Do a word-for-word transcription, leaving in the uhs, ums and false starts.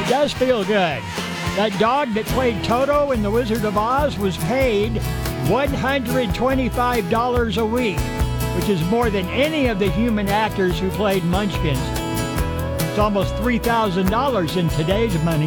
It does feel good. That dog that played Toto in The Wizard of Oz was paid one hundred twenty-five dollars a week, which is more than any of the human actors who played Munchkins. It's almost three thousand dollars in today's money.